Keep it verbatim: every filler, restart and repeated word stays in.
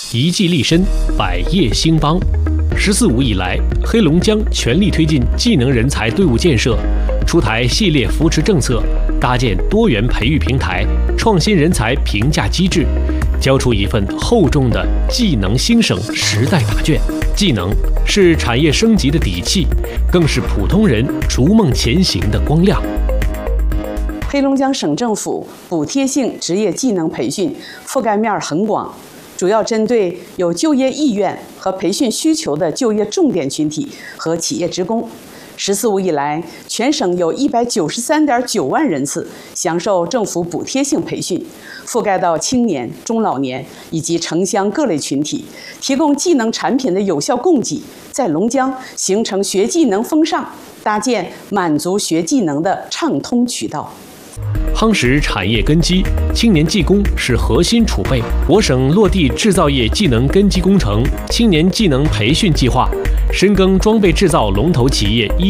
一技立身，百业兴邦。十四五以来，黑龙江全力推进技能人才队伍建设，出台系列扶持政策，搭建多元培育平台，创新人才评价机制，交出一份厚重的技能兴省时代答卷。技能是产业升级的底气，更是普通人逐梦前行的光亮。 黑龙江省政府补贴性职业技能培训覆盖面很广，主要针对有就业意愿和培训需求的就业重点群体和企业职工。十四五以来，全省有一百九十三点九万人次享受政府补贴性培训，覆盖到青年、中老年以及城乡各类群体，提供技能产品的有效供给，在龙江形成学技能风尚，搭建满足学技能的畅通渠道。 夯实产业根基，青年技工是核心储备。我省落地制造业技能根基工程青年技能培训计划，深耕装备制造龙头企业一